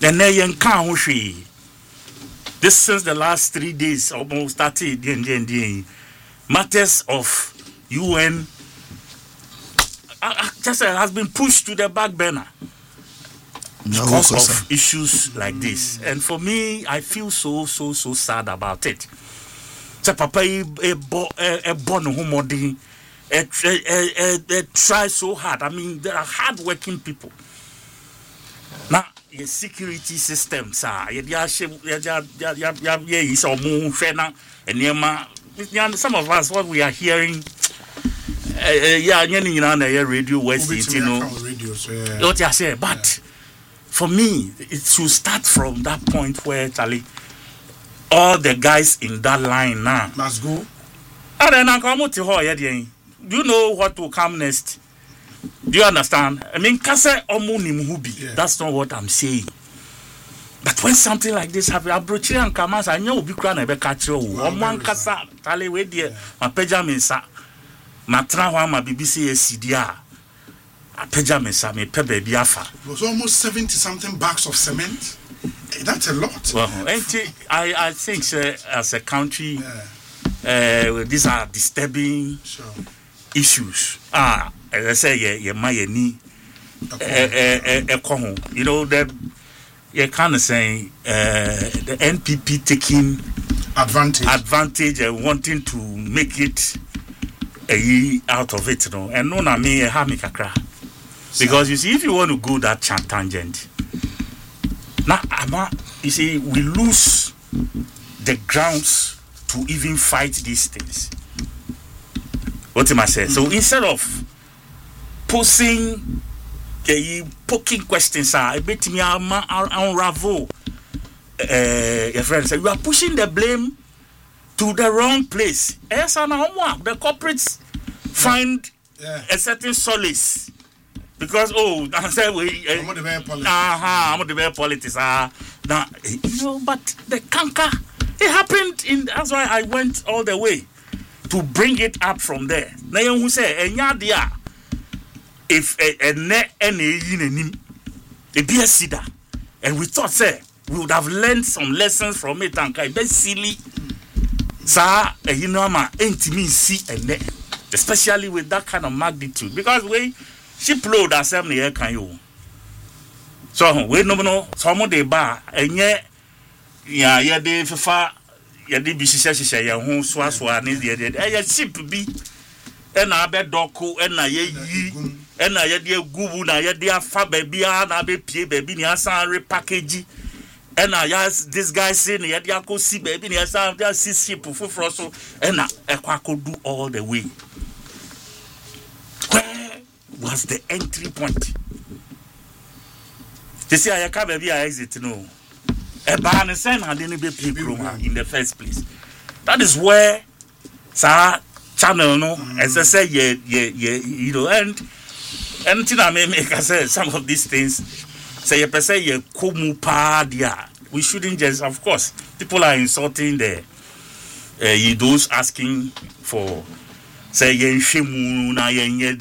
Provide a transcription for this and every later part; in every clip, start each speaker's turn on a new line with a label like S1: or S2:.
S1: then they can't see. This since the last 3 days almost started matters of UN just has been pushed to the back burner because of issues like this. And for me, I feel so sad about it. So Papa born homoding try so hard. I mean, there are hard-working people. Now, your security systems are some of us what we are hearing radio west what you say, but for me it should start from that point where Charlie all the guys in that line now
S2: must go.
S1: And then I come to her. Do you know what will come next? Do you understand? I mean, that's not what I'm saying. But when something like this happens, Abrochi and Kamas, I know be crying about catcher. One Kasa, Tale, wait there, my pejamesa, my trawa, my BBC, CDR, a pejamesa, my pebe biafa.
S2: It was almost 70 something bags of cement. That's a lot.
S1: Well, I think as a country, these are disturbing issues. As I say, you know, you kind of say the NPP taking advantage and wanting to make it out of it, you know. And no, I mean, because you see, if you want to go that tangent, now, you see, we lose the grounds to even fight these things. What am I saying? So instead of posing poking questions, I bet me unravel. Your friend said, you are pushing the blame to the wrong place. Yes, and the corporates find a certain solace. Because I said I'm on the very politics. Now you know, but the canker it happened in. That's why I went all the way to bring it up from there. Now you say if a beer cedar, and we thought we would have learned some lessons from it and be silly. Sir, you know, especially with that kind of magnitude, because she plowed herself in the air, can you? So, we no, some de bar, and yet, yeah, de far, ya de be she ya home swaswa, and the ship be, and I bet doku, and I ye, and I dear gubu, na ya dear fa baby, and I be pay baby, near some repackage, and I asked this guy saying, ya dear go see baby, near some see ship for frosso, and I could do all the way. Was the entry point. You see, I can't be exit, no. A ban send I didn't be people in the first place. That is where channel, no, as I say, you know, and anything I may make, I say some of these things. Say, you say, you kumu padia. We shouldn't just, of course, people are insulting those asking for. Say yen shimu na yen yan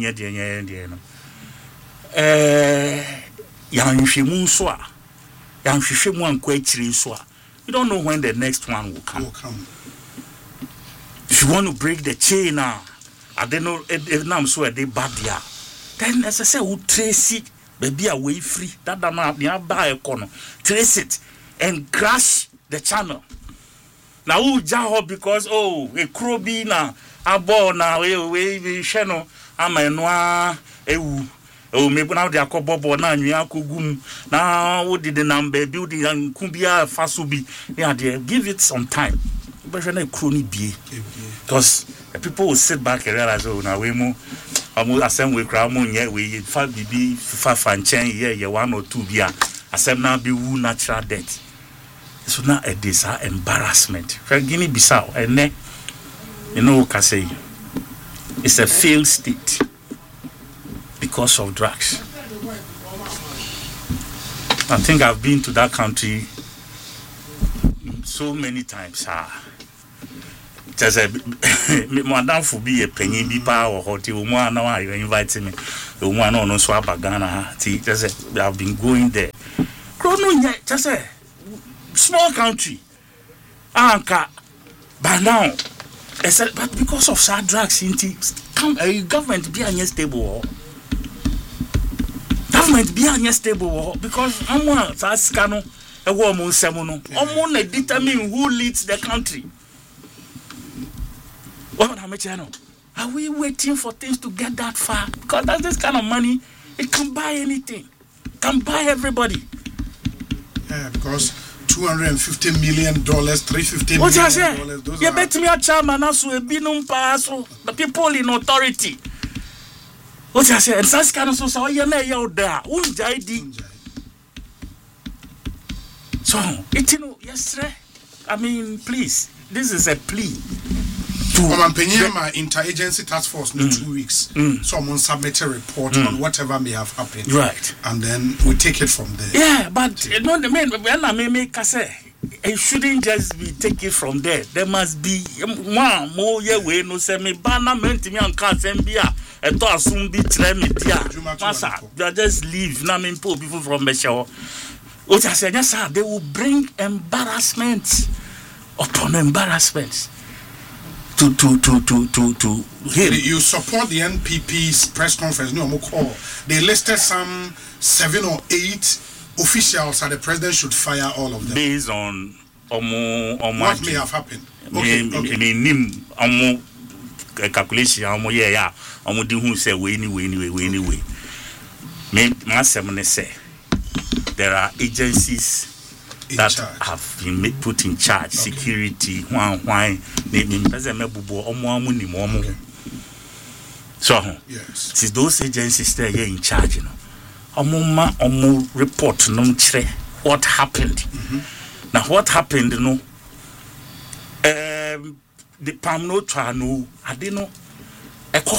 S1: shimu so yan shimu an kwachiri so you don't know when the next one will come. If you want to break the chain now, I don't know if now so they bad there, then as I say, we trace it, baby away free that near buy a corner, trace it and crash the channel. Now who jaho because a crow be now abo na we channel amanoa ewu maybe now they are bobo na anwia kogum na wo did the number building and kumbia fasubi yeah there give it some time but na crony bie because people will sit back and realize na we mu asem we kra mu nye we fa bibi fa fanchen ye 1 or 2 bia asem na be wu natural death. So now a desire embarrassment. For Guinea Bissau, and you know, Kasei, it's a failed state because of drugs. I think I've been to that country so many times. Just a madam for be a penny be power or one now you inviting me. The one on Swabagana. I've been going there. Oh no, just say small country. Anka, by now, but because of sad drugs, government be unstable. Government be unstable because someone says cano a woman semono. Someone determine who leads the country. What am I saying? Are we waiting for things to get that far? Because that's this kind of money, it can buy anything, can buy everybody.
S2: Yeah, because $250 million, $350 million.
S1: What you say? You bet me a chairman also a binum paso. The people in authority. What you say? And such kind of so you know out there. So it yes, I mean, please, this is a plea.
S2: I'm paying my interagency task force in 2 weeks. Someone submit a report on whatever may have happened.
S1: Right.
S2: And then we take it from there.
S1: Yeah, but you know the main when I make say it shouldn't just be taken from there. There must be one more way no say me banner meant me and can't send be a to assume be try me dia. Masa, they just leave na me people from Meshawo. What I say yes sir, they will bring embarrassment upon embarrassment. To him.
S2: You support the NPP's press conference. No more call. They listed some 7 or 8 officials that the president should fire all of them.
S1: Based on
S2: what may have happened.
S1: Okay. Calculation. Do who say way anyway. Me say there are agencies that have been put in charge, security, why so
S2: yes,
S1: since those agencies they are in charge, you know, report what happened. Now what happened, you know, the Pamno Trano, I didn't know, echo.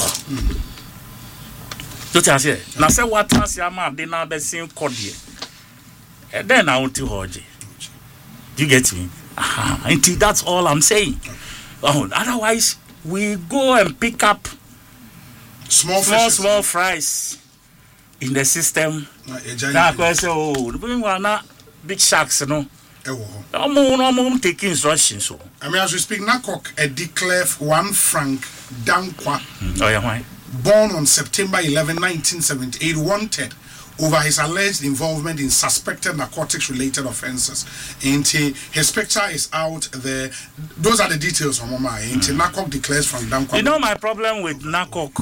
S1: So I say, now say what has your man did not be seen cordial. And then I want to hold you. You get me? Until that's all I'm saying. Otherwise, we go and pick up small fries in the system. That question, we want not big sharks, you know. I'm taking instructions. So.
S2: I mean, as we speak, NACOC declared 1 Frank Dankwa,
S1: why?
S2: Born on September 11, 1978, wanted over his alleged involvement in suspected narcotics-related offences. His picture is out there. Those are the details from Mama. NACOC declares from Dankwa.
S1: You know my problem with NACOC?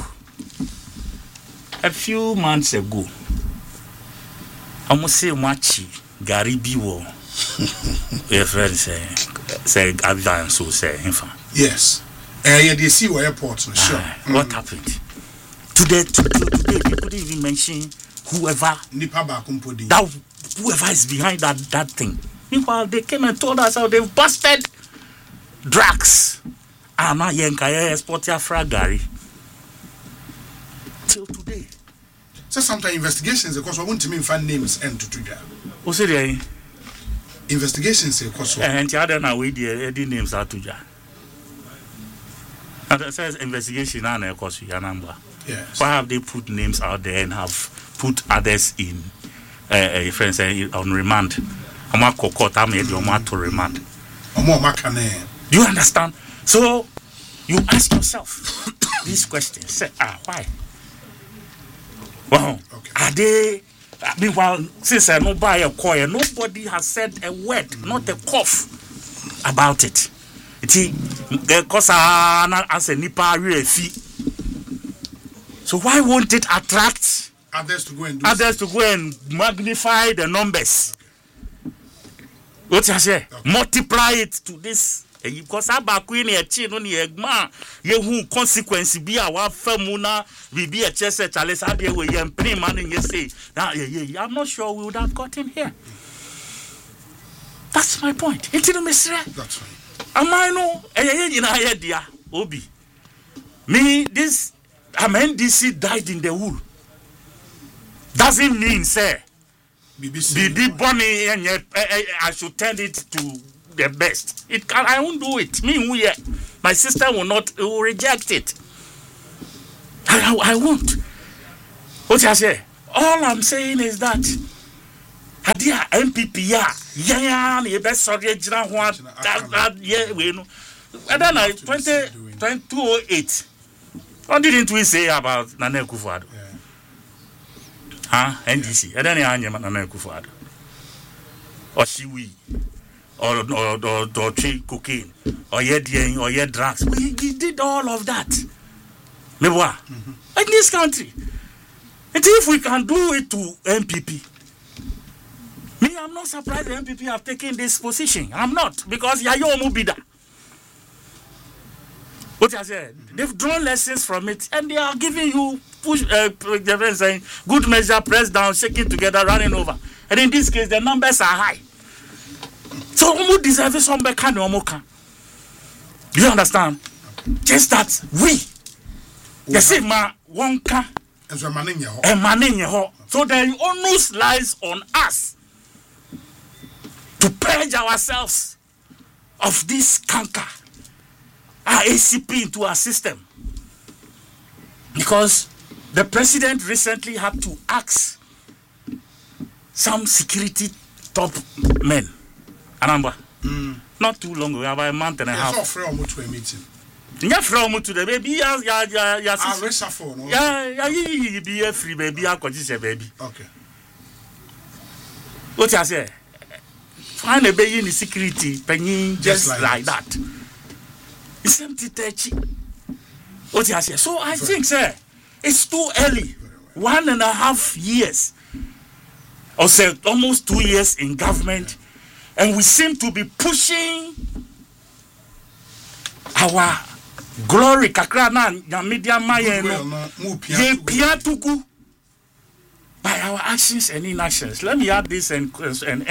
S1: A few months ago, I must say Machi Garibi war. Your friend say advance so say him.
S2: Yes. Yeah, they see airport. Sure.
S1: What happened? Today we couldn't even mention whoever is behind that thing. Meanwhile, they came and told us how they've busted drugs. Now Yenkaya export your fragari. Till today.
S2: So sometimes investigations, because I want to find names and to do that.
S1: What's it?
S2: Investigations, because
S1: and the other now we the names are to ja. And it says investigation and of course your number.
S2: Yes.
S1: Why have they put names out there and have put others in friends on remand? To remand. Do you understand? So you ask yourself these questions. Say, why? Well, okay. Are they? Meanwhile, since I no buy a coin, nobody has said a word, not a cough about it. Because as a nipa fee. So why won't it attract
S2: others to go and
S1: magnify the numbers? What I say? Okay. Multiply it to this. Because abaku ni echi no ni egma yehu consequence bi a wa famuna we be a chese chale sabe we yem prim man you say now I'm not sure we would have gotten here. That's my point. That's
S2: right.
S1: Am I no dia obi me this NDC died in the wool. Doesn't mean say BBC Bonnie and I should tell it to the best. I won't do it. My sister will reject it. I won't. What I say? All I'm saying is that Adia MPP ya yan e be sorry gina ho ye we no. And then 2008 what didn't we say about Nana Akufo-Addo? NDC. And then Nana Akufo-Addo. Or Shiwi. Or cocaine. Or ye drugs. We did all of that. In this country. And if we can do it to MPP, me, I'm not surprised the MPP have taken this position. I'm not, because Yayo Mubida. What I said, they've drawn lessons from it, and they are giving you they're saying good measure, press down, shaking together, running over. And in this case, the numbers are high. So who deserve some back? Do you understand? Just that we, the same man, one can. So the onus lies on us to purge ourselves of this canker, our ACP into our system. Because the president recently had to ask some security top men, Anamba, not too long ago, about a month and a half. Yeah, from to the baby, yeah, be a free baby, I could say baby.
S2: Okay.
S1: What I say? Find a baby in the security, penny just like that. It's empty touchy. What I say? So I think, sir, it's too early. 1.5 years, or say almost 2 years in government, and we seem to be pushing our glory kakra na media maye no ye pia tugu by our actions and inactions. Let me add this and end.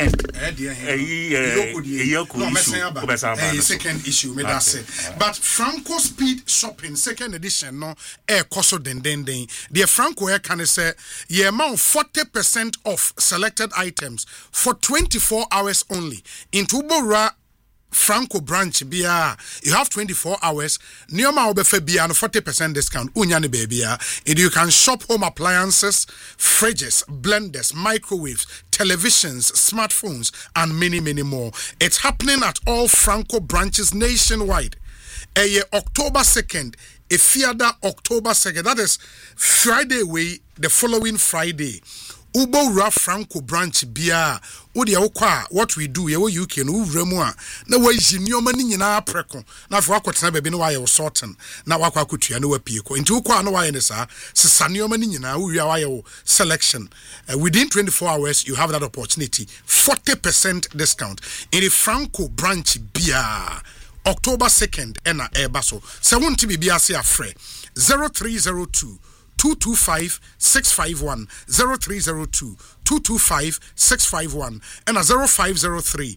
S2: Second issue, me that say. But Franco Speed Shopping second edition no koso den. The Franco can say ye amount 40% off selected items for 24 hours only. In Tubora Franco branch bia, you have 24 hours. Nioma obefe bia no 40% discount. Unyani baby and you can shop home appliances, fridges, blenders, microwaves, televisions, smartphones, and many more. It's happening at all Franco branches nationwide. October 2nd, a fiada October 2nd. That is Friday way, the following Friday. Ubora Franco branch bia odi akwa what we do ye UK no wuremu a na wa yinioma ni nyina preko na afọ akotena bebe no wa ye sorting na wa kwa kotua na wa pie ko nti ukwa no wa ye ne sa sesanioma ni nyina wo wia wa ye selection within 24 hours you have that opportunity 40% discount in the Franco branch bia October 2nd ena ebaso se wonti bibia se afre 0302 225 651 0302 225 651 and a 0503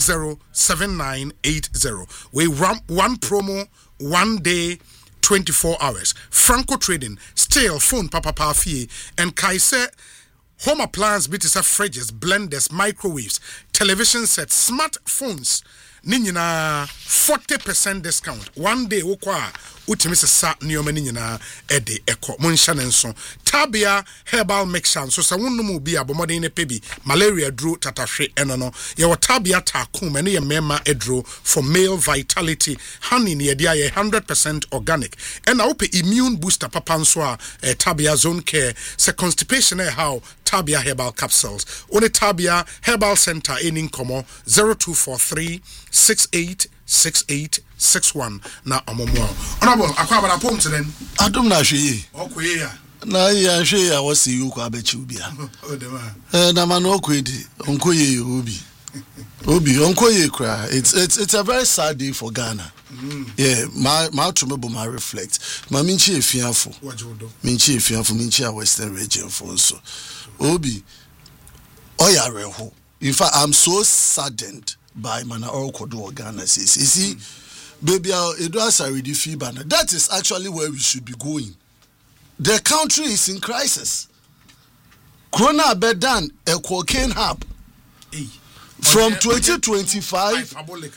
S2: 607980. We run one promo 1 day 24 hours. Franco Trading, steel phone papa fee and Kaise home appliance bits of fridges, blenders, microwaves, television sets, smartphones. Ninyina 40% discount. 1 day wokwa utimisa sa nioma ninyina ede eko monsha nenso Tabia herbal mixture so sa wonno mu bi abomode ne pebi malaria dro tatahwe enono ye wo Tabia takum ene ye mema edro for male vitality honey ne dia ye 100% organic and ope immune booster papa nso a Tabia zone care se constipation how Tabia herbal capsules one Tabia herbal center in Komo 0243 686861 na omomo honorable akwabara pom to then
S3: adom na hwe
S2: okwe ya
S3: na ya hwe ya wasi yu kwa abechi ubia
S2: o de ma
S3: na mano okwedi onkoye obi onkoye kra it's a very sad day for Ghana. Yeah, my tumebo my reflect ma minchi efiafo minchi a western region for so obi oyareho. In fact, I'm so saddened by Mana Orokodo Ghana says. You see, baby, it was already fever. That is actually where we should be going. The country is in crisis. Corona Bedan, a cocaine hub. From 2025,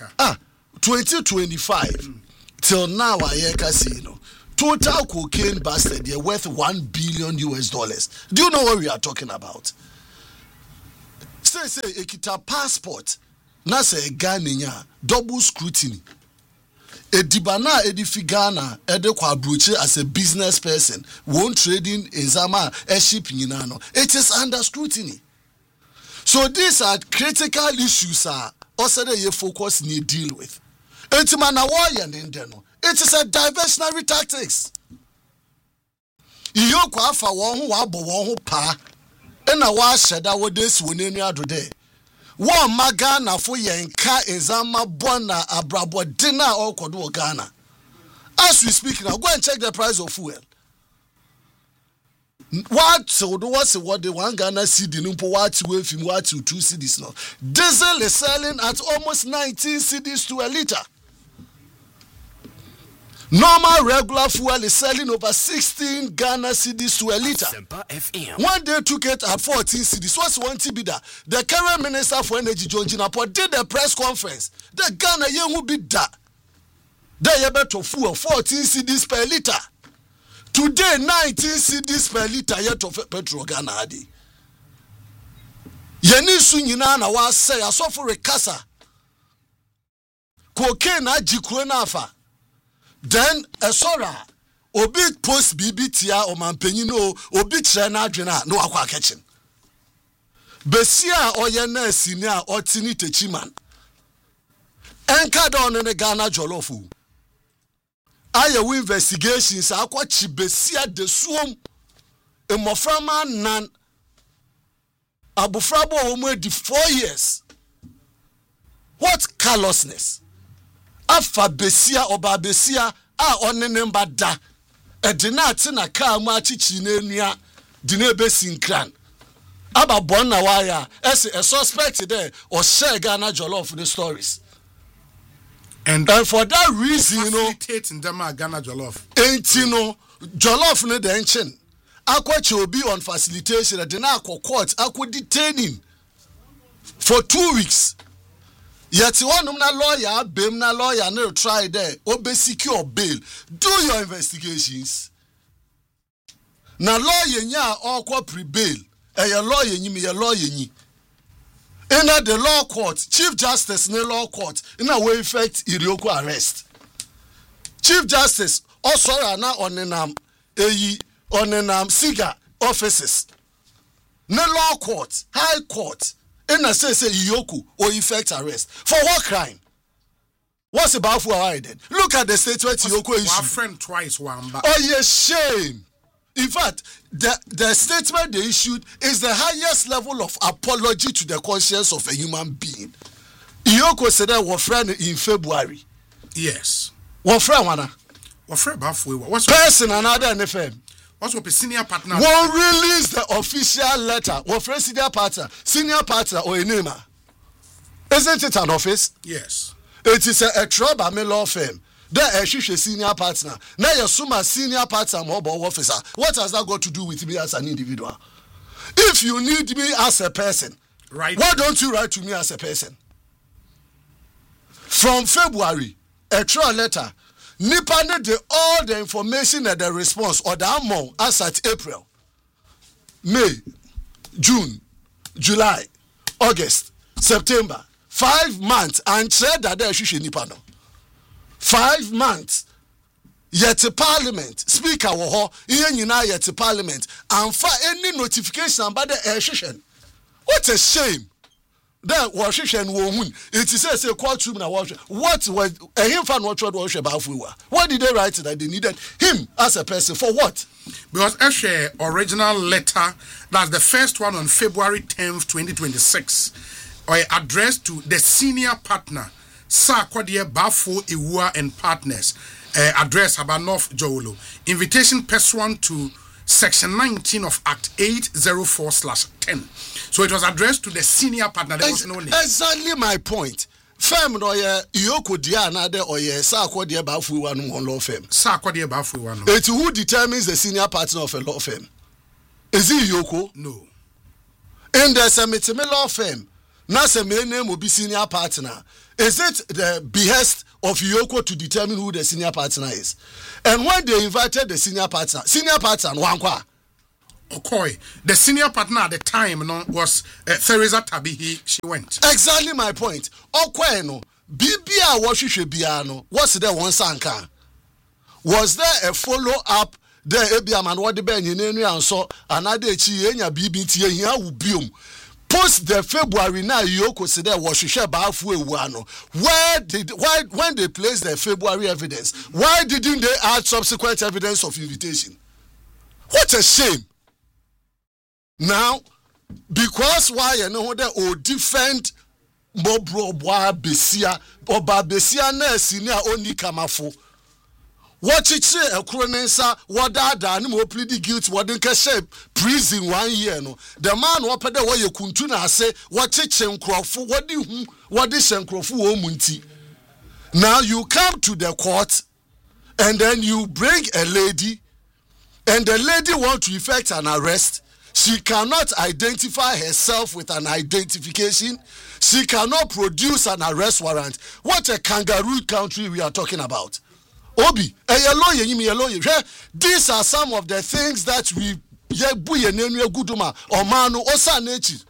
S3: 2025 till now, I casino. Total cocaine busted, they're worth $1 billion. Do you know what we are talking about? say ekita passport na say Ghana double scrutiny. Edibana edifi Ghana ede kwa abroche as a business person won't trading in Zama a ship no. It is under scrutiny. So these are critical issues also that you focus need deal with. It is a diversionary tactics. You afa won ho abo won ho pa na wa sheda wo des wonenu adode. Wo magana fo yenka ezama bona abrabo dina okodo Ghana. As we speak now, go and check the price of fuel. What so do what the 1 Ghana cedi numpo what we film what 2 cedis now. Diesel is selling at almost 19 cedis to a liter. Normal regular fuel is selling over 16 Ghana cedis to a liter. 1 day took it at 14 cedis. What's one TB? The current Minister for Energy, John Jinapor, did a press conference. The Ghana yen will be that. They better fuel 14 cedis per liter. Today, 19 cedis per liter yet of petrol Ghana adi. Yeni sunyina na wa say asofo rekasa. Cocaine ajikwe na afa. Then esora obi post BBTia o mampanyi no obi kire na adwena no akwa kitchen. Besia oye na asini a otini techiman. Enka don ne Ghana jollofu. Aye investigations akwa chibesia de suom emoframa nan abufrabo omo di 4 years. What callousness? Afa besia oba besia a onene mbada edina tina ka mu achichi na enua dina besinkran aba bon na waya as a suspect there or share Ghana jollof the stories and for that reason
S2: facilitating them Ghana jollof
S3: jollof no the ancient akwachi obi on facilitation edina akọ court akọ detaining for 2 weeks. Yet one lawyer, bem na lawyer, no try there, obe secure bail. Do your investigations. Na lawyer nya or kwa pre-bail. Your lawyer nyi me your lawyer nyi. In the law court, Chief Justice ne law court, in a way effect Irioko arrest. Chief Justice also na onenam Siga offices. Ne law court, high court. And I say Iyoku or effect arrest. For what crime? What's about for I did? Look at the statement Iyoku issued.
S2: Our friend twice one back.
S3: Oh yes, shame. In fact, the statement they issued is the highest level of apology to the conscience of a human being. Iyoku said that was friend in February.
S2: Yes.
S3: What friend wana?
S2: What friend bafu? What's
S3: person another NFM?
S2: What's what senior partner?
S3: Won't release the official letter. What friend senior partner or a name? Isn't it an office?
S2: Yes.
S3: It is a trouble law firm. There is a senior partner. Now you assume a senior partner mobile officer. What has that got to do with me as an individual? If you need me as a person,
S2: right?
S3: Why don't you write to me as a person? From February, a trial letter. Nipa need all the information and the response or the amount as at April, May, June, July, August, September. 5 months and said that there should nipa no. 5 months. Yet Parliament speaker wo ho yet Parliament and for any notification about the air. What a shame. That worship woman. It is a courtroom na worship. What was a him fan what worship about? Why did they write that they needed him as a person for what?
S2: Because a original letter, that's the first one on February 10th, 2026, or addressed to the senior partner, Sir Kwadie Bafo Iwua and Partners, address Abanof Jolo. Invitation pursuant to Section 19 of Act 804/10. So it was addressed to the senior partner. There was no name.
S3: Exactly my point. Firm no ye Iyoko dia na de oye Sir Kwadie Bafo Iwua no law firm.
S2: Sir Kwadie Bafo Iwua no.
S3: It who determines the senior partner of a law firm? Is it Iyoko?
S2: No.
S3: In the Semitime law firm, na se me name will be senior partner. Is it the behest of Iyoko to determine who the senior partner is? And when they invited the senior partner wankwa.
S2: Okoye, the senior partner at the time was Theresa Tabihi. She went.
S3: Exactly my point. Okoye no, Bibia washishwe biano. What's there one sanka? Was there a follow-up there? Ebia man what the ben you and so another chienya BBT here ubium. Post the February now Yoko said there was share bafu wano. When they placed the February evidence, why didn't they add subsequent evidence of invitation? What a shame. Now, because why you know that or defend Bobro Besia or Babesia na senior only kamafo. What it say a cronensa what that no plead guilty what in shape prison 1 year no. The man what pede what you kuntuna say what it chenkrofo what this chenkrofo munti. Now you come to the court and then you bring a lady and the lady want to effect an arrest. She cannot identify herself with an identification. She cannot produce an arrest warrant. What a kangaroo country we are talking about. Obi, these are some of the things that we guduma or manu osanechi.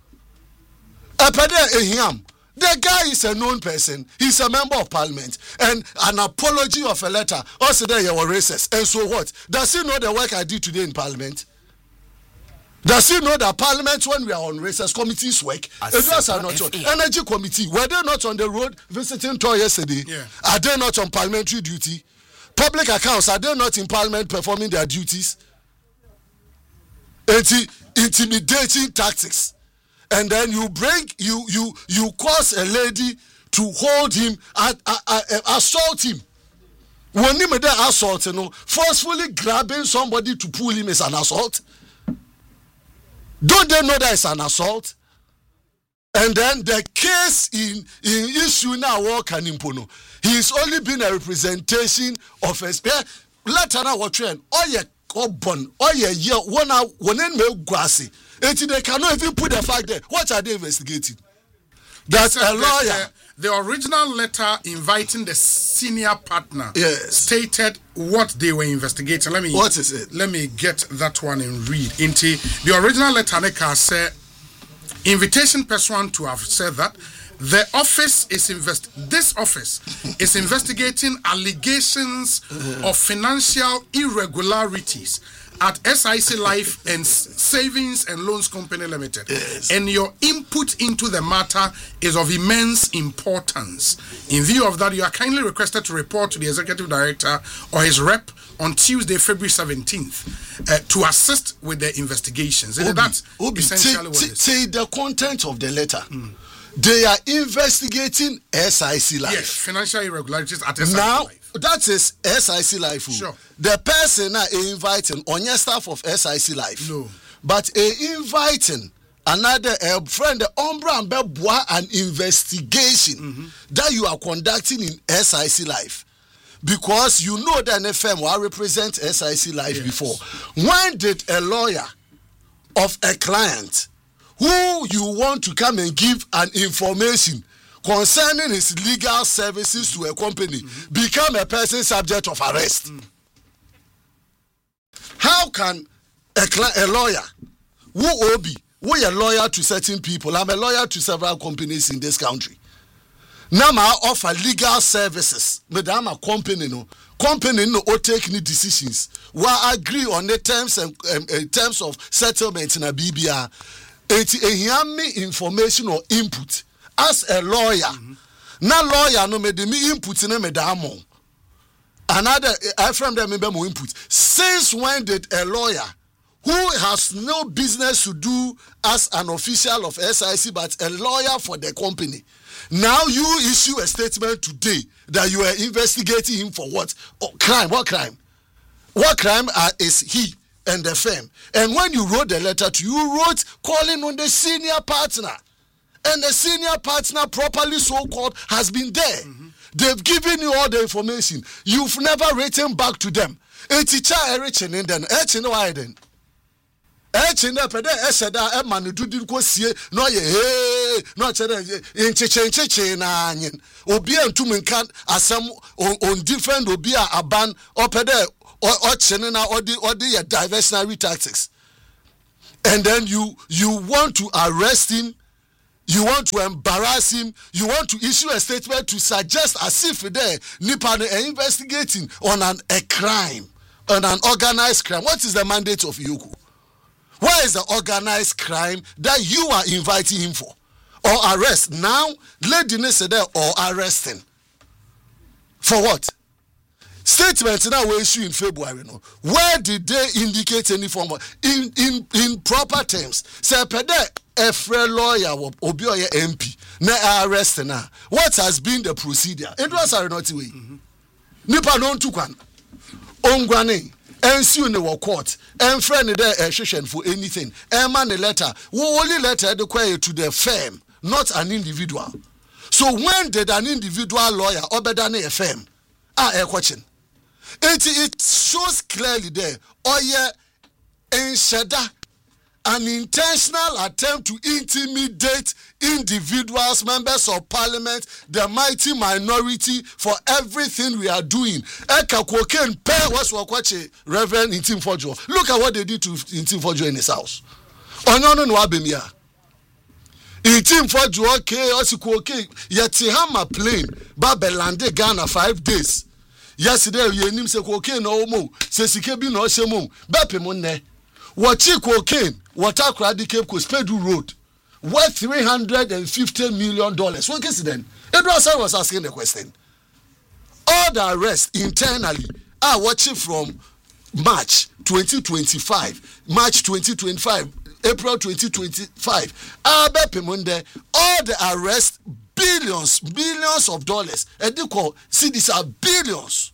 S3: The guy is a known person. He's a member of parliament. And an apology of a letter. Also there you were racist. And so what? Does he know the work I did today in parliament? Does he know that parliament, when we are on racist committees work, address are not on energy committee, were they not on the road visiting tour yesterday?
S2: Yeah.
S3: Are they not on parliamentary duty? Public accounts, are they not in parliament performing their duties? Intimidating tactics. And then you cause a lady to hold him, assault him. When you made that assault, forcefully grabbing somebody to pull him is an assault. Don't they know that it's an assault? And then the case in issue now work and impono. He's only been a representation of a spare. Let her what trend. Oh yeah, Cobon. Oh yeah, one me guasi. They cannot even put the fact there. What are they investigating? That's a lawyer.
S2: The original letter inviting the senior partner stated what they were investigating.
S3: What is it?
S2: Let me get that one and read. Into the original letter, Neka said, invitation pursuant to have said that the office is this office is investigating allegations of financial irregularities at SIC Life and Savings and Loans Company Limited.
S3: Yes.
S2: And your input into the matter is of immense importance. In view of that, you are kindly requested to report to the Executive Director or his rep on Tuesday, February 17th to assist with the investigations. That's essentially what it is.
S3: Say the content of the letter. They are investigating SIC Life.
S2: Yes, financial irregularities at SIC
S3: now,
S2: Life.
S3: That is SIC Life.
S2: Sure.
S3: The person inviting on your staff of SIC Life.
S2: No.
S3: But inviting another friend, the Umbra and Bebois, an investigation that you are conducting in SIC Life. Because you know that NFM will represent SIC Life before. When did a lawyer of a client who you want to come and give an information concerning his legal services to a company become a person subject of arrest? How can a lawyer who a lawyer to certain people, I'm a lawyer to several companies in this country, now I offer legal services, madam a company no take any decisions, we agree on the terms and terms of settlement in a BBR. It's me information or input as a lawyer. Now lawyer no me input in me damo. Another I from them me input. Since when did a lawyer who has no business to do as an official of SIC but a lawyer for the company, now you issue a statement today that you are investigating him for what? Crime. What crime? What crime is he and the firm? And when you wrote the letter you wrote calling on the senior partner. And the senior partner, properly so-called, has been there. They've given you all the information. You've never written back to them. A teacher, Erichin, and then Erichin, why then? Erichin, Eseda, Emman, do you go see? No, not in Chichin, Obia to Minkan, as some on different Obia, a ban, or Pede, or Chenina, or the diversionary tactics. and then you want to arrest him, you want to embarrass him, you want to issue a statement to suggest as if there Nipa investigating on a crime, on an organized crime. What is the mandate of Iyoko? What is the organized crime that you are inviting him for? Or arrest? Now, lady say there or arresting. For what? Statements now were issued in February. No? Where did they indicate any form of in proper terms? Say pede a free lawyer or obioye MP na arrest na. What has been the procedure? It was a not way. Nipa non tukwan. Ongwane. Ensu ne wo court. En friend there a for anything. Man a letter. Only letter the to the firm, not an individual. So when did an individual lawyer obedane a firm? A question. It shows clearly there, an intentional attempt to intimidate individuals, members of parliament, the mighty minority for everything we are doing. Eka cocaine pay was Reverend Intim Fojo. Look at what they did to Intim Fojo in his house. Onyono no abemia. Intim Fojo okay, okay, yetihama plane, Babelande Ghana 5 days. Yesterday, you name say cocaine no more. Say Sikebi no shemum. Bepe monne. Wachi cocaine. Water crowd Cape Coast Pedu Road. Worth $350 million. What is it then? Edward was asking the question. All the arrests internally are watching from March 2025, March 2025, April 2025. Bepe monne. All the arrests. Billions of dollars. And they call, see, these are billions.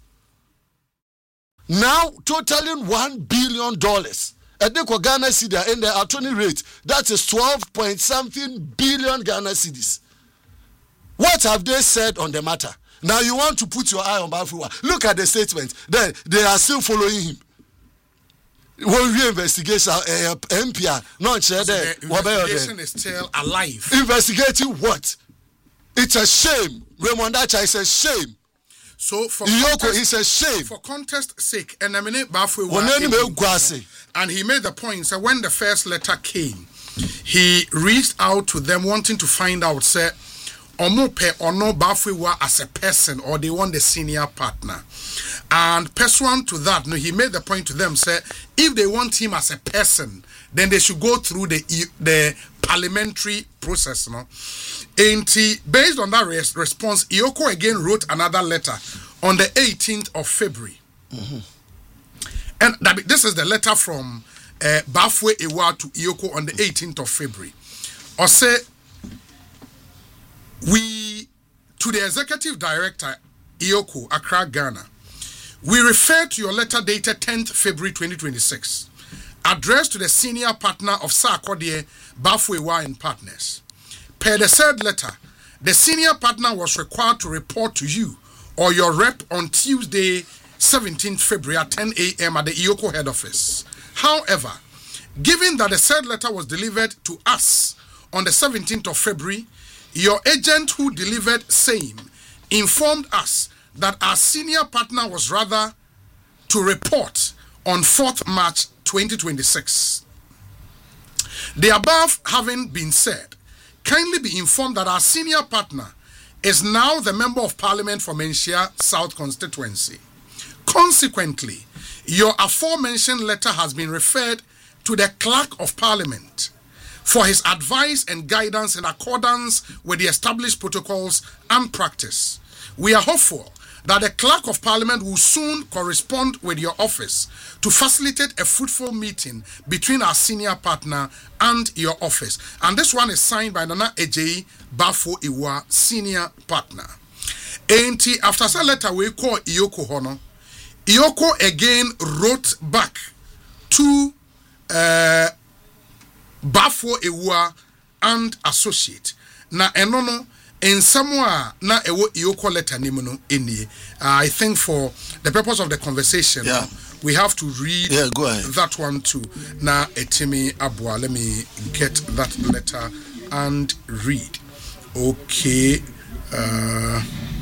S3: Now, totaling $1 billion. And they call Ghana cedi in the attorney rate. That is 12-point-something billion Ghana cedis. What have they said on the matter? Now you want to put your eye on Bafua. Look at the statement. Then they are still following him. When we investigation, MPR, not sure there.
S2: The investigation is still alive.
S3: Investigating what? It's a shame. Raymond Acha is a shame.
S2: So for
S3: Iyoko is a shame.
S2: For contest sake, and I mean Bafwe and he made the point that when the first letter came, he reached out to them wanting to find out say Omope or no Bafwe as a person or they want the senior partner. And pursuant to that, no, he made the point to them say if they want him as a person, then they should go through the parliamentary process, no. And based on that response, Iyoko again wrote another letter on the 18th of February. And this is the letter from Bafwe Ewa to Iyoko on the 18th of February. Or say, we, to the executive director, Iyoko, Accra, Ghana, we refer to your letter dated 10th February 2026, addressed to the senior partner of Sarkodie, Bafwe Ewa and Partners. Per the said letter, the senior partner was required to report to you or your rep on Tuesday, 17th February at 10 a.m. at the Iyoko head office. However, given that the said letter was delivered to us on the 17th of February, your agent who delivered same informed us that our senior partner was rather to report on 4th March 2026. The above having been said, kindly be informed that our senior partner is now the Member of Parliament for Menchia South constituency. Consequently, your aforementioned letter has been referred to the Clerk of Parliament for his advice and guidance in accordance with the established protocols and practice. We are hopeful that the Clerk of Parliament will soon correspond with your office to facilitate a fruitful meeting between our senior partner and your office. And this one is signed by Nana Ejeyi Bafwe Ewa, senior partner. And after that letter, we call Iyoko Hono. Iyoko again wrote back to Bafwe Ewa and associate. Na enono in somewhere na ewo Iyoko letter nimuno ini. I think for the purpose of the conversation, we have to read that one too. Na etimi abwa. Let me get that letter and read. Okay.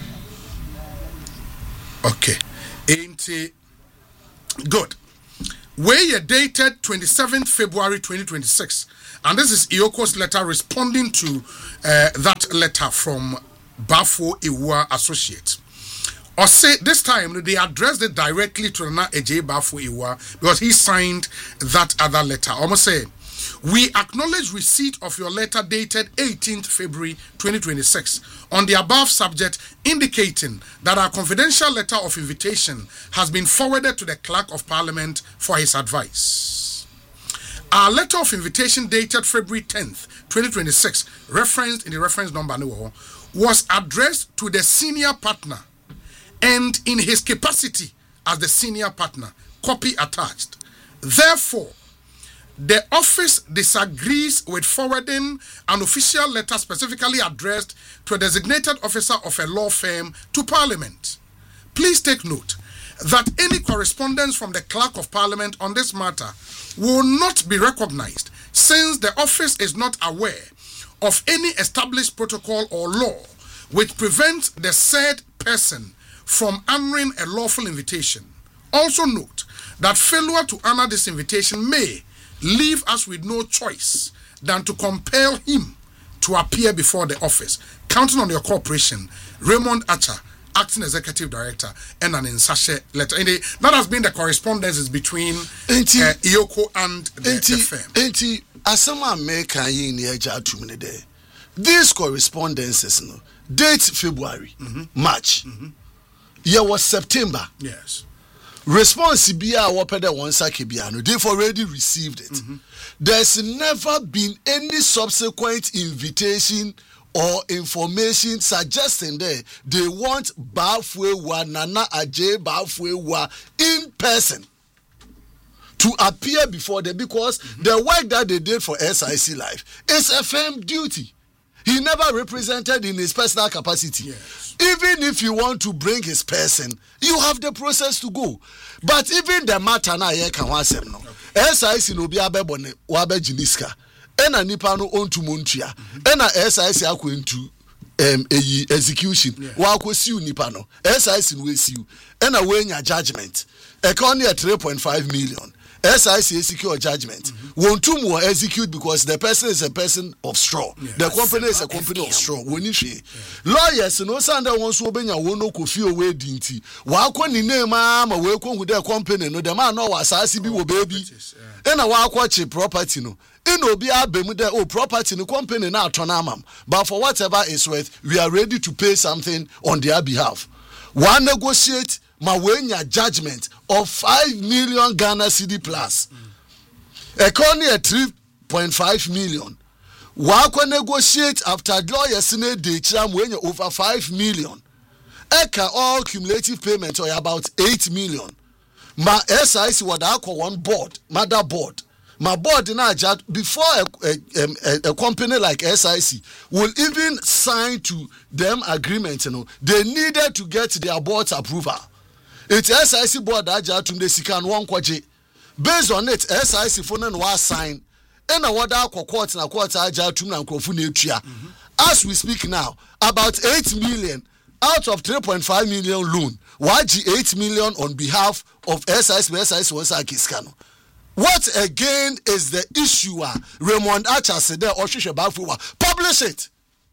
S2: Okay. Ain't good. where dated 27th February 2026, and this is Ioko's letter responding to that letter from Bafo Iwa Associates. Or say this time they addressed it directly to Nana Eje Bafo Iwa because he signed that other letter. Almost say, we acknowledge receipt of your letter dated 18th February 2026 on the above subject, indicating that our confidential letter of invitation has been forwarded to the Clerk of Parliament for his advice. Our letter of invitation dated February 10th, 2026, referenced in the reference number, was addressed to the senior partner and in his capacity as the senior partner, copy attached. Therefore, the office disagrees with forwarding an official letter specifically addressed to a designated officer of a law firm to Parliament. Please take note that any correspondence from the Clerk of Parliament on this matter will not be recognized, since the office is not aware of any established protocol or law which prevents the said person from honoring a lawful invitation. Also note that failure to honor this invitation may leave us with no choice than to compel him to appear before the office. Counting on your cooperation, Raymond Archer, Acting Executive Director, and an insashe letter. That has been the correspondences between Iyoko and the firm.
S3: These correspondences, date February, March. Year was September.
S2: Yes.
S3: Response BIA wapeda one sakibiano. They've already received it. There's never been any subsequent invitation or information suggesting that they want Bafwewa Nana Ajay Bafwewa in person to appear before them, because the work that they did for SIC Life is a firm duty. He never represented in his personal capacity.
S2: Yes.
S3: Even if you want to bring his person, you have the process to go. But even the matter na ye kan wasem no. SIC no bi abebone wabe jiniska. Ena nipa no ontu montua. Ena SIC akwentu execution. Wa akwesiu nipa no. SIC no esiu. Ena wenya judgment. Economy at 3.5 million. SIC secure judgment. Won't two more execute because the person is a person of straw. The company is a company of straw. Lawyers no sanda wants to obey wono kofi away dinti. Wako ni name ma weko with their company no the man no was ACB wo baby. And a wako property no. In obi abemu de oh property no company na atonamam. But for whatever is worth, we are ready to pay something on their behalf. One negotiate Mawenya judgment of 5 million Ghana cedi plus. Economy at 3.5 million. Wako negotiate after lawyers in a day wenya over 5 million. Eka all cumulative payment or about 8 million. Ma SIC what I call one board, mother board. My board in Ajad before a company like SIC will even sign to them agreement, they needed to get their board's approval. It's SIC board Ajad to the Sikan one kwaje. Based on it, SIC phone and was signed. And a water court na quarter Ajad to Nankofune. As we speak now, about 8 million out of 3.5 million loan. YG 8 million on behalf of SIC was Kiskano. What again is the issue? Raymond Archer said there or publish it.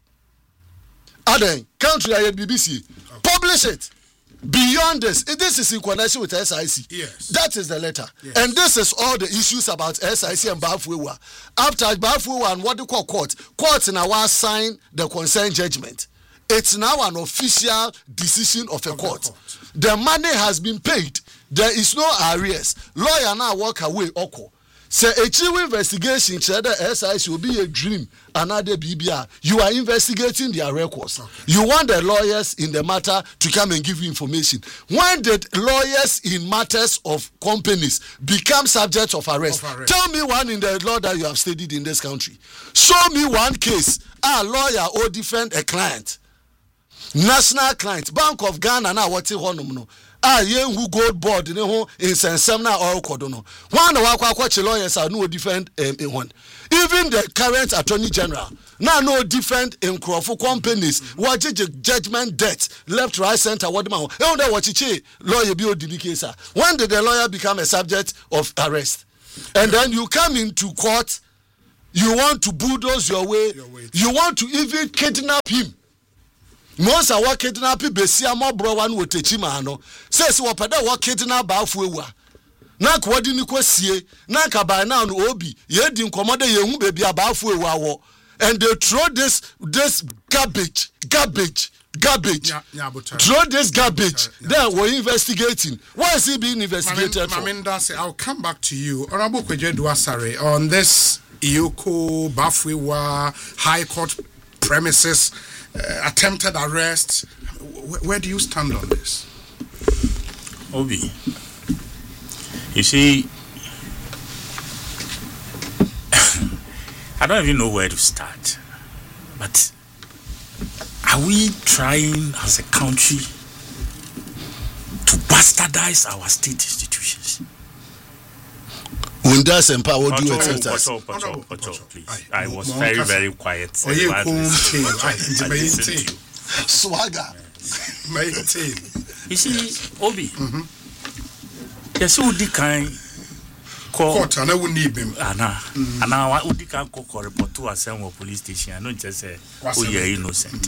S3: Aden, country BBC. Publish it. Beyond this is in connection with SIC.
S2: Yes.
S3: That is the letter.
S2: Yes.
S3: And this is all the issues about SIC and Bafwewa. After Bafwewa and what they call court now sign the consent judgment. It's now an official decision of a court. The money has been paid. There is no arrears. Lawyer now walk away. Oko. Say a chief investigation. SIC will be a dream. Another BBR. You are investigating their records. Okay. You want the lawyers in the matter to come and give you information. When did lawyers in matters of companies become subject of arrest? Tell me one in the law that you have studied in this country. Show me one case. A lawyer or defend a client. National client. Bank of Ghana now what honum no. ye who gold board ne ho insensem na oil kodo no one na wakwa lawyers are no defend one even the current attorney general now no defend in Crawford companies what judgment debt left right center what man that what lawyer be odi case when did the lawyer become a subject of arrest and then you come into court you want to bulldoze your way you want to even kidnap him. Most are what kidnap besia more bro one with techimano says what pada what kidnap bafuwa na kwadi ni kwasie na ka by now no obi ye di nkomode ye hu baby abafuwa wo and they throw this garbage throw this garbage then we're investigating. Why is he being investigated for?
S2: Maminda say I'll come back to you Honorable Kwejedu Asare on this Iyoko Bafuwa High Court premises attempted arrest. Where do you stand on this?
S1: Obi, you see, I don't even know where to start. But are we trying as a country to bastardize our state institutions?
S3: When that's empower, what do you expect us?
S1: Please. I was very quiet.
S3: Swagger.
S1: You see, Obi, yes, Udi can
S2: court, and I would need him.
S1: And now Udi can call report to us and police station. I don't just say, oh, you're innocent.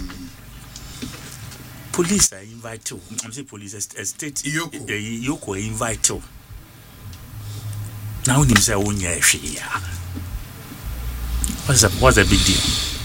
S1: Police are invited. I'm saying police, a state, Yoko invited. Now you say what's the big deal?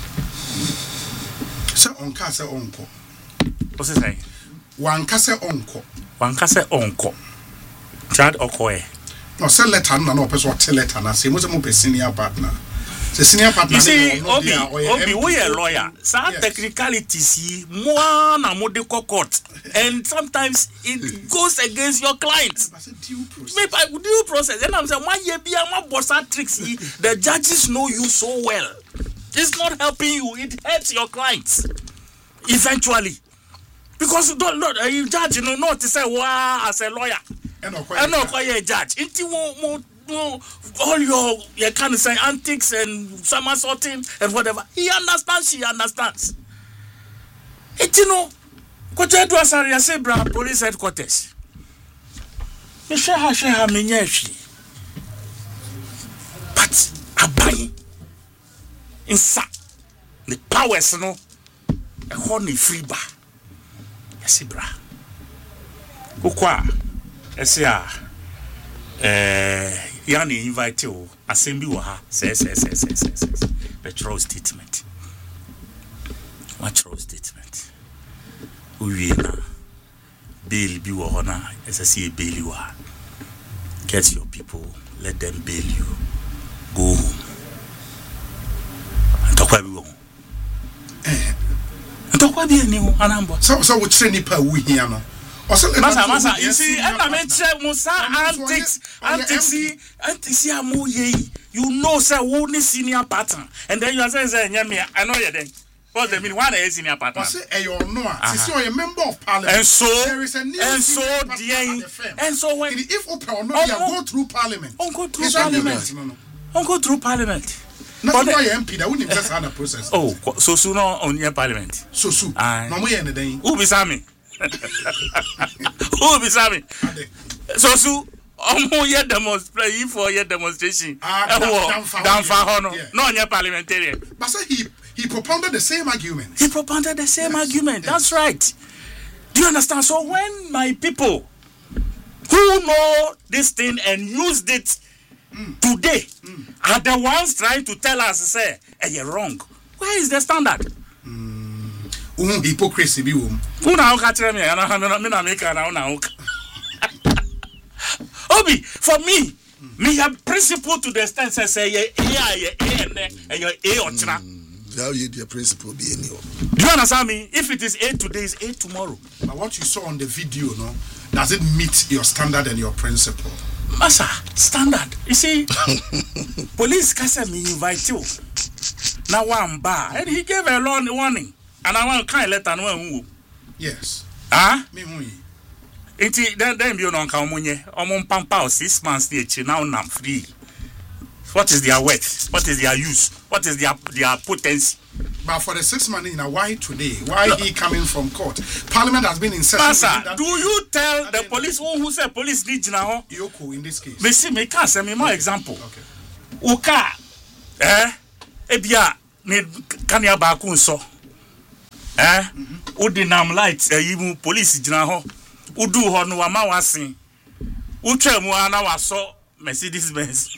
S2: So onka say onko.
S1: What's it say?
S2: Wanka say onko.
S1: Wanka say onko. Chad okoe.
S2: No say letter na person tell letter na say mo senior partner. The senior partner.
S1: You see, Obi, we a lawyer. Some technicalities, more na mo de court, and sometimes it goes against your clients. Maybe due process. And I'm saying, why you be a bossa tricks? The judges know you so well. It's not helping you. It hurts your clients eventually, because you judge, you know, not to say wow as a lawyer. And not quite a judge. All your kind of say antics and somersaulting and whatever. He understands, she understands. It you know, Kwejedu Asare Asebra police headquarters. Me share menyeshi. But abai insa the powers no a honey free bar. Asebra. Ukwa esia Yani invite you assembly waha says petrol statement. What statement? We na bail bi wo na SSA bail you are. Get your people, let them bail you. Go home. Ntokwa bi wo. Ntokwa bi ani ho anambo.
S2: So we train nipa we here no.
S1: Masa, you see, Musa antics, you know, sir, only senior partner. And then you are saying, I know you then. What's the meaning? Why are you senior partner?
S2: You're a member of parliament.
S1: And so,
S2: there is a new
S1: and so when
S2: if Oprah no, go through parliament.
S1: Go through parliament.
S2: Not why MP that wouldn't just have a process.
S1: Oh, so soon on your parliament.
S2: So soon. No way any day.
S1: Who be Sammy? Who be Sammy? So ye demonstrate for your demonstration. Down for honor. No, your parliamentarian.
S2: But so he propounded the same argument.
S1: He propounded the same argument. That's right. Do you understand? So when my people who know this thing and used it today are the ones trying to tell us, say, hey, you're wrong. Where is the standard?
S2: Hypocrisy be
S1: Obi, for me have principle to the extent say
S3: your principle be any.
S1: Do you understand me? If it is 8 today, it's 8 tomorrow.
S2: But what you saw on the video, no, does it meet your standard and your principle?
S1: Massa, standard. You see, police can me invite you. Now one bar, and he gave a long warning. And I want kind letter no.
S2: Yes.
S1: Ah? Then you know Kamunye, Pampa 6 months now I'm free. What is their worth? What is their use? What is their potency?
S2: But for the 6 months, why today? Why he coming from court? Parliament has been in session.
S1: Master, do you tell the police who say police need now?
S2: Yoko in this case.
S1: Me see me can say me more example.
S2: Okay.
S1: Uka, ebia me kanya ba ku nso. Udi nam light yimu police gyina ho. Udu ho no ama wasen. Utwa mu ana waso Mercedes Benz.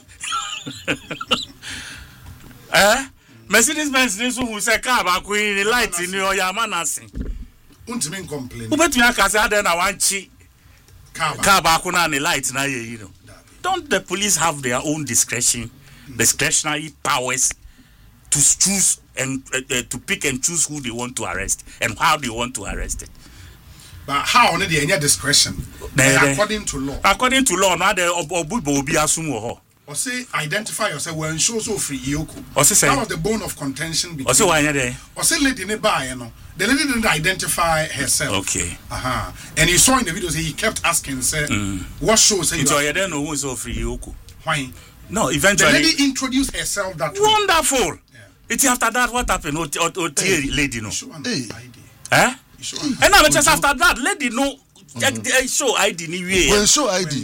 S1: Mercedes Benz this who say car ba ku in light ni o ya manase.
S2: Untimi complain.
S1: Ubetu aka say ade na wanchi car ba ku na ni light na ye you know. Don't the police have their own discretionary powers to choose and to pick and choose who they want to arrest and how they want to arrest it?
S2: But how only any discretion? According to law.
S1: According to law, now the obi asumo ho.
S2: Or say identify yourself when show so free Yoko.
S1: Or say
S2: that was the bone of contention between.
S1: Or say why there?
S2: Or say lady nearby, you know. The lady didn't identify herself.
S1: Okay.
S2: And you saw in the videos he kept asking, say, what shows say
S1: you are? Don't know who is so free Yoko.
S2: Why?
S1: No, eventually.
S2: The lady introduced herself that way.
S1: Wonderful.
S2: Yeah.
S1: It's after that what happened? Lady no.
S2: Hey.
S1: And now just after that, lady no. Show ID ni way.
S3: When show ID.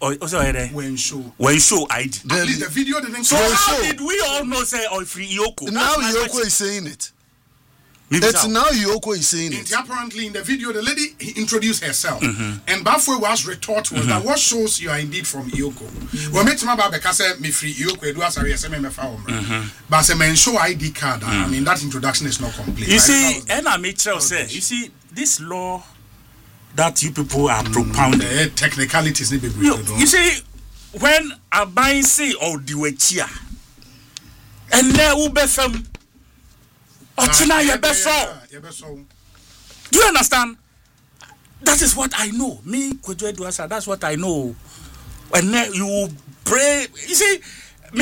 S1: When show ID.
S2: At least the video didn't.
S1: So how did we all know say free Yoko?
S3: Now Yoko is saying it. It's now Yoko is saying it.
S2: Apparently in the video the lady introduced herself and Bafwe was retort was that what shows you are indeed from Yoko. We met my because say me free Yoko edu asari say me fa omre. But say men show ID card. I mean that introduction is not complete.
S1: You see, and I make sure say you see this law that you people are propounding
S2: technicalities need be
S1: you see when I buy say or the wechia and there ubefem Ochina yebeso. Do you understand? That is what I know. Me Kwejo Eduasa, that's what I know. And then you pray. You see, me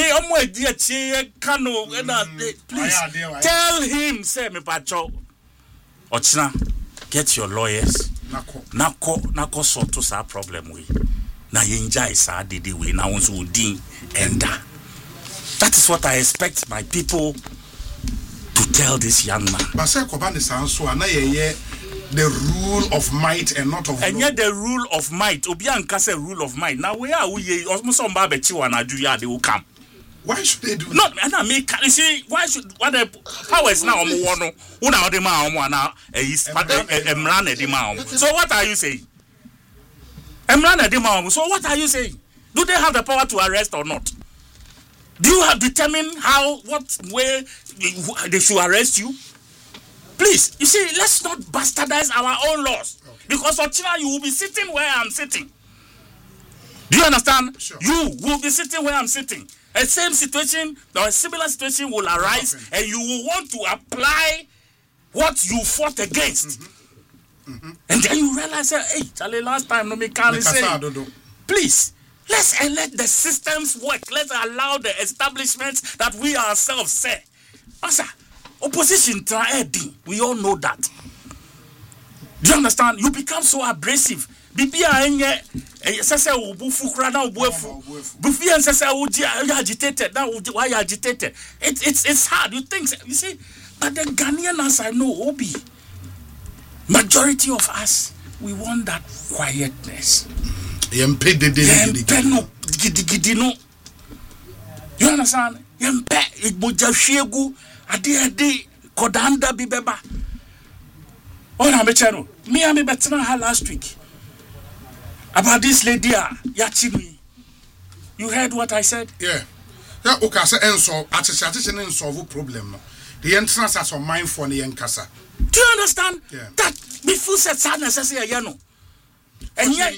S1: Kano please tell him say me pacho. Ochina, get your lawyers. Nako sort to sa problem we. Na yenja isa didi we na wonso udin enda. That is what I expect my people to tell this young man.
S2: But say Kobani Sanso na ye the rule of might and not of
S1: and
S2: law.
S1: Yet the rule of might. Obianka say rule of might. Now where are we? Almost mba bechiwa na juya they will come.
S2: Why should they do
S1: not and I make you see why should what the powers now omo una odema omo na emran edema omo. So what are you saying? Emran edema omo. So what are you saying? Do they have the power to arrest or not? Do you have determined what way they should arrest you? Please, you see, let's not bastardize our own laws. Okay. Because Ochina, you will be sitting where I'm sitting. Do you understand?
S2: Sure.
S1: You will be sitting where I'm sitting. A same situation or a similar situation will arise and you will want to apply what you fought against. And then you realize, hey, Charlie, last time, no me can't say. Please. Let's let the systems work. Let's allow the establishments that we ourselves say. Asa, opposition we all know that. Do you understand? You become so abrasive. Bibia enye sese obufu kra na obuefu. Bufia sese oji agitated. Now why agitated? It's hard. You think you see, but the Ghanaians I know Obi. Majority of us we want that quietness. You understand? Kodanda bibeba. Me and me betina last week about this lady Yachini. You heard what I said?
S2: Yeah. Yeah, okay, so and solve problem. The entrance has a mind for the enkasa.
S1: Do you understand?
S2: Yeah.
S1: That before said sadness as a yano. And yet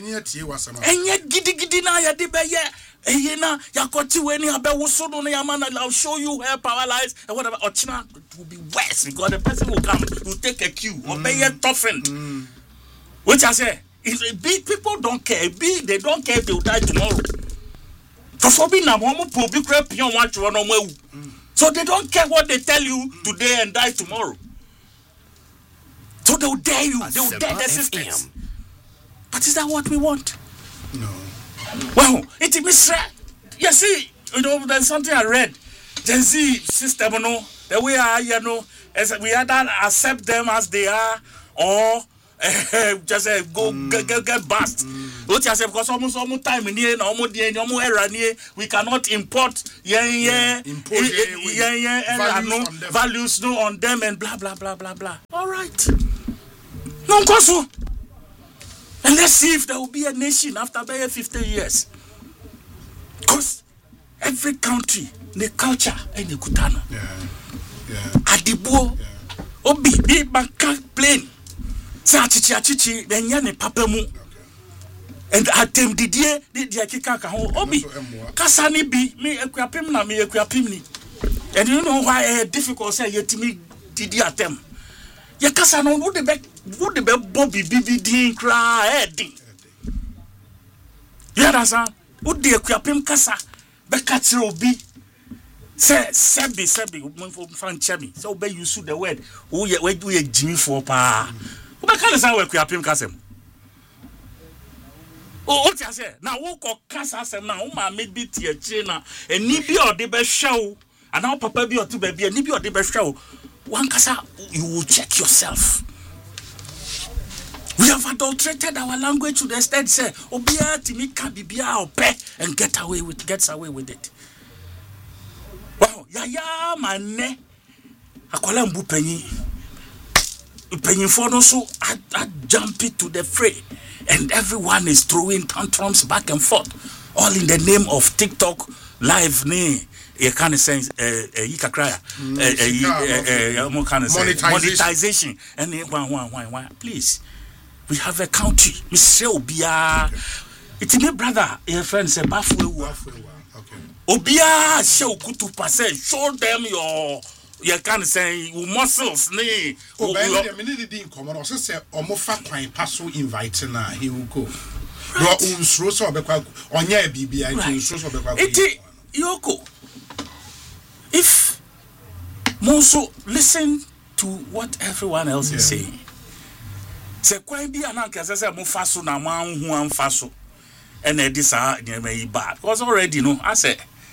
S1: gidi na ya de beye na yakoti we ni abe wosodo na yamana I'll show you her power lies and whatever Ochina will be worse because the person will come will take a cue or be toughened. Which I say if big people don't care they don't care if they will die tomorrow. So they don't care what they tell you today and die tomorrow. So they will dare you. They will dare the systems. But is that what we want?
S2: No.
S1: Well, it's a mystery. You see, there's something I read. Gen Z system, the way as we either accept them as they are, or just go get bust. What you say, because almost time in here, almost era near, we cannot import values on them and blah blah blah blah blah. All right, no so. And let's see if there will be a nation after 50 years. Because every country, the culture, and the kutano. Adibo, obi, be banka plane. Sa chichi, then yani papemu. And atem didier, the akika ho obi. Kasani bi, me ekwapim na me ekwapim ni. And you know why difficult say yetimi didi atem. Ye kasa no wo de be Bobby BBD cry heading. You understand? Would the equipment kasa be catch obi say sebi fan chemi so be use the word who do ye Jimmy for pa who be can say we equipment kasa what you say now who ko kasa sem na who ma me bi tie chire na eni bi o de be hwe and now papa bi o to be bi eni bi o de be hwe one kasa you will check yourself. We have adulterated our language to the extent say obia timi ka bibia ope and gets away with it. Wow, ya manne akola mbu penyin for no so I jump it to the fray and everyone is throwing tantrums back and forth all in the name of TikTok live ne you can't say monetization and why please. We have a country. Mr. Obia. It's me brother. Your friend say Bafu.
S2: Okay.
S1: Obia show kutu passe. Show them your can say muscles. Ne.
S2: Obia me need di nkomo. So say omofa kwan paso invite na he will go. No unsuro so obekwa onya bibia unsuro so obekwa.
S1: Iti yoko. If Monso listen to what everyone else is saying. Se kwan bi ananka say mo faso na mo anhu anfaso and e dis a dey bad because already I say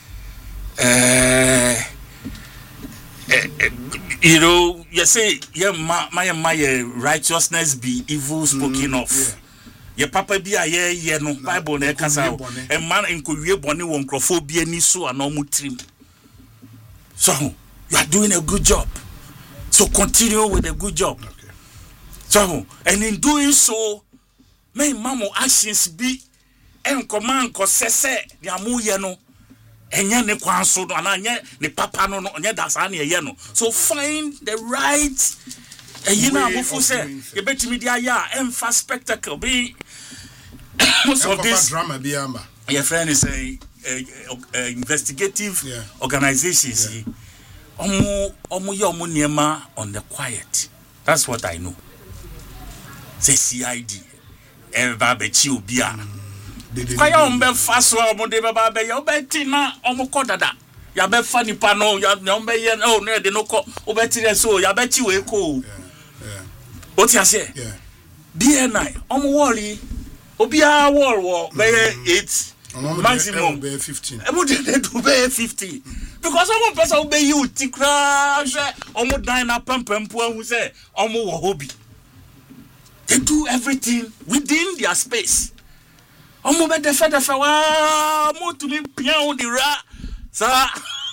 S1: you say my righteousness be evil spoken of your papa bi a ye no Bible na kasa e man enkowie bone wo nkrofo bi ani so anomu trim so you are doing a good job so continue with a good job. So, and in doing so, may mamo actions be and command cosese, the amu yeno, and yan ne quanso, and ne papa no, that's any yeno. So find the right, and you know, who say, you bet me, dear, and fast spectacle be most of this
S2: drama be
S1: your friend is a investigative organization. Omu yomu niema on the quiet. That's what I know. Say CID eba be chi obia kwaya ombe faso omode baba be ya obeti na omuko dada ya be fa nipa no ya ombe ye no de no ko obeti re so ya be chi we ko what you say BNI omu worry obia war be 8 maximum
S2: be 15
S1: emu de do be 50 because omu person obey you tikra omu dan na pampampo ahu say omu wo hobby. They do everything within their space. Omo be defa wa mo to me pian the ra sa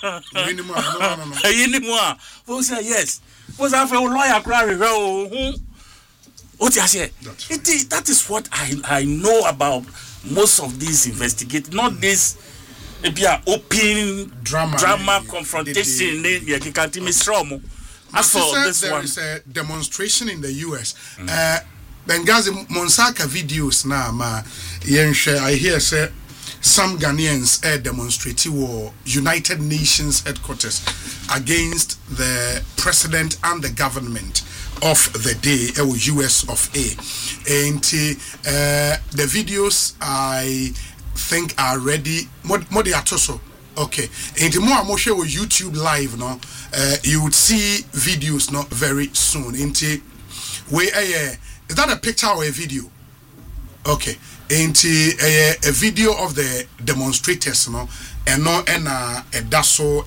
S1: no. We say yes. We say for lawyer cry what you say? That is what I know about most of these investigating, not this open drama confrontation as for this
S2: there
S1: one.
S2: Is a demonstration in the US. Benghazi Monsaka videos na ma yenhwe I hear say some Ghanaians demonstrating war United Nations headquarters against the president and the government of the day US of A. And the videos I think are ready more they are also okay. And the more I'm share with YouTube live now, you would see videos not very soon. Into where is that a picture or a video? Okay. Into a video of the demonstrators, no, and no, and a daso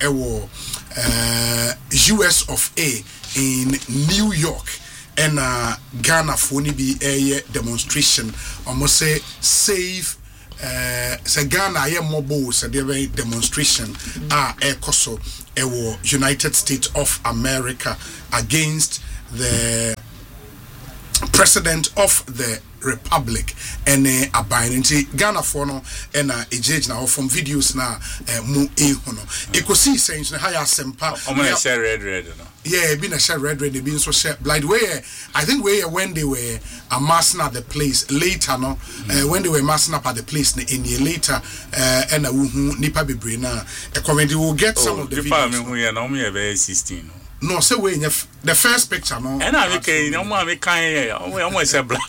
S2: US of A in New York, and Ghana for be a demonstration. Almost say save. Say Ghana, I am mobile. So there a demonstration. Ekoso, United States of America against the president of the Republic and abiding Ghana for no and a judge now from videos now mu hono. Eko see saying no higher sempa.
S1: Share red no.
S2: Yeah, been a share red been so share like where I think where when they were amassing at the place later no when they were amassing up at the place in the later and a nipa bebre na we will get some of the videos.
S1: No me be 16.
S2: No, say we the first picture no.
S1: And I make no man can almost say black.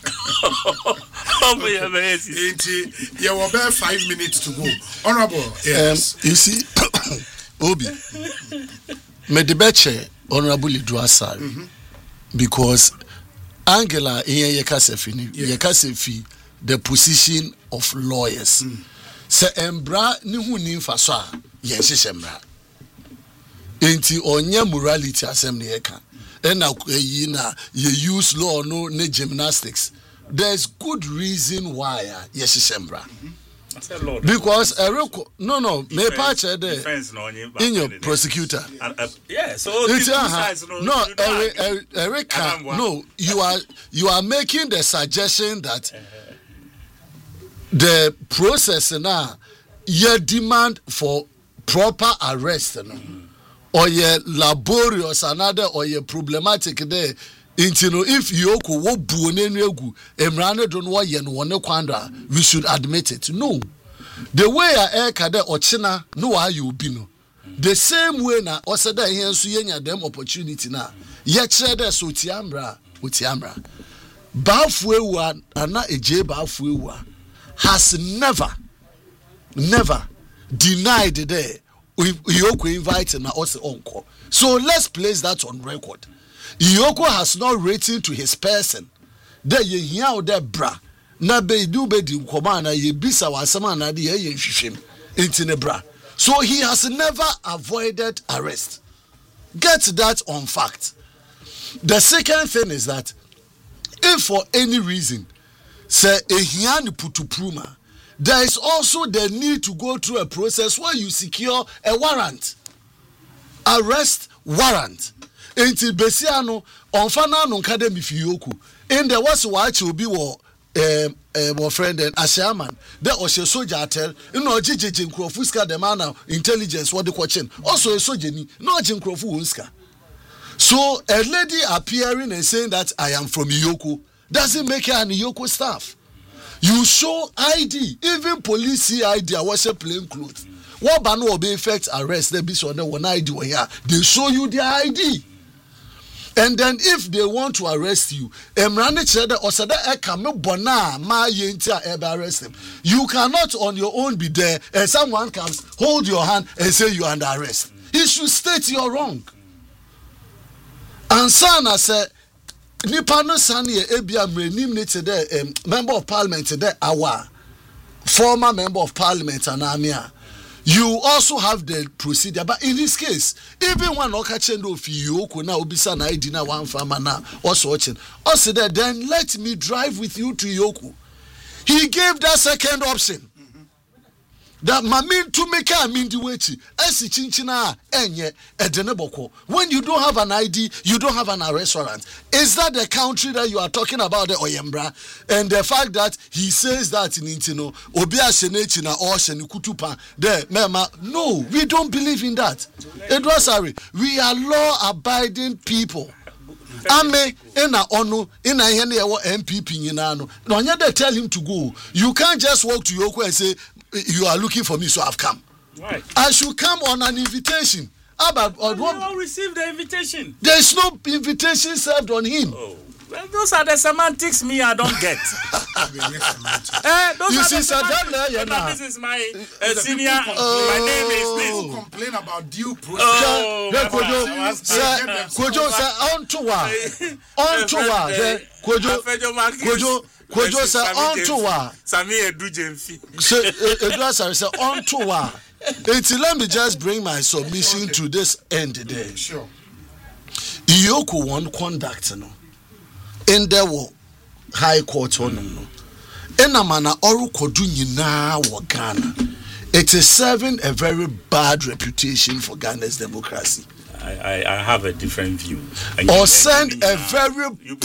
S2: You will bear 5 minutes to go. Honorable, yes.
S3: You see, Obi, me debache Honorable Idwasari because Angela in Yekasefi the position of lawyers. Se embra ni hu ni mfaso a yenhye embra. Enti onye morality assembly eka. Na yi na you use law no ne gymnastics. There's good reason why yeshembra. Because no me patch there in your prosecutor.
S1: Yeah, so
S3: no Erica, no, you are making the suggestion that the process now your demand for proper arrest or your laborious another or your problematic there. If you wo buonenu egu emrane don wo ye no wone kwanda we should admit it. No, the way I kade ochina no why you be no the same way na oseda here nso yenya dem opportunity na ye kire de so tiamra bafu ewu ana eje bafu ewu has never denied there Iyoko invite na us onko. So let's place that on record. Iyoko has not rating to his person. There ye hear there bra. Na be do be di nkoma na ye bisa wasama na de ye hwehwem intine bra. So he has never avoided arrest. Get that on fact. The second thing is that if for any reason say ehia ni putupruma, there is also the need to go through a process where you secure a warrant. Arrest warrant. Enti besiano onfana no academy fiyoku. In the was watch will be my friend and Ashaman. There was a soldier tell no jiji nkrofuska the man intelligence what the question. Also a soldier no jinkrofu uska. So a lady appearing and saying that I am from Iyoko doesn't make her an Iyoko staff. You show ID, even police see ID. I was a plain clothes. What ban will be effect arrest? They be so no one ID here. They show you their ID, and then if they want to arrest you, Emrane Chede or Sada Ekame Bona Ma Yentia ever arrest them. You cannot on your own be there, and someone comes hold your hand and say you are under arrest. He should state you're wrong. And Sana said. Nipano Sani Ebia Mrenim today, member of parliament today, our former member of parliament Anamia. You also have the procedure, but in this case, even when Okachendo of Yoko now Obisa na idina one farmer now also watching, also that then let me drive with you to Yoko. He gave that second option. That mamin to make a mindi wechi esi chinchina enye edeneboko. When you don't have an ID, you don't have an arrest warrant. Is that the country that you are talking about, the Oyembra? And the fact that he says that in Intino, Obia Senechina or Senikutupa, there, Mema, no, we don't believe in that. Edwasari, we are law-abiding people. Ame ena onu ina hene ewo MPP nyinano. No nya they tell him to go. You can't just walk to Yoko and say you are looking for me, so I've come.
S1: Right.
S3: I should come on an invitation.
S1: You all received the invitation.
S3: There is no invitation served on him.
S1: Oh. Well, those are the semantics me I don't get.
S3: You see,
S1: this is my senior. My name is this.
S2: People complain about due process.
S3: Kojo say on to wa. Kojo say onto wa.
S1: Sami Edu Jemfi.
S3: So Edu say onto wa. Let me just bring my submission to this end there.
S2: Sure.
S3: Iyoko one conduct no. In there wo high court on no. Enamana oru kodu nyina wo Ghana. It is serving a very bad reputation for Ghana's democracy.
S1: I have a different view.
S3: Or send a very